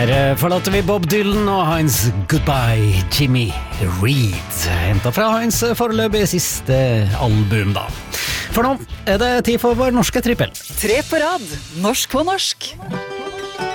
Her forlater vi Bob Dylan og hans Goodbye Jimmy Reed, hentet fra hans foreløpig siste album da. For nå er det tid for vår norske trippel. 3 på rad, norsk på norsk.